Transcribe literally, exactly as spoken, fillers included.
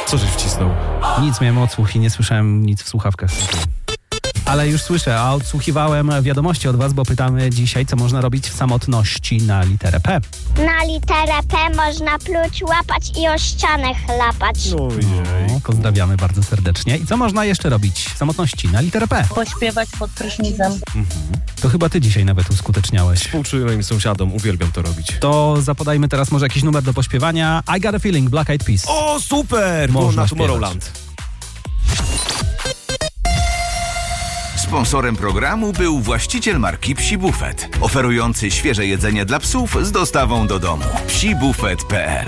Co żeś wcisnął? Nic, miałem odsłuch i nie słyszałem nic w słuchawkach. Ale już słyszę, a odsłuchiwałem wiadomości od was, bo pytamy dzisiaj, co można robić w samotności na literę P. Na literę P można pluć, łapać i o ścianę chlapać. Ojej. No, pozdrawiamy bardzo serdecznie. I co można jeszcze robić w samotności na literę P? Pośpiewać pod prysznicem. To chyba ty dzisiaj nawet uskuteczniałeś. Współczuję moim sąsiadom, uwielbiam to robić. To zapodajmy teraz może jakiś numer do pośpiewania. I Got a Feeling, Black Eyed Peas. O, super! Było Można na śpiewać. Tomorrowland. Sponsorem programu był właściciel marki Psi Buffet, oferujący świeże jedzenie dla psów z dostawą do domu. psi buffet kropka p l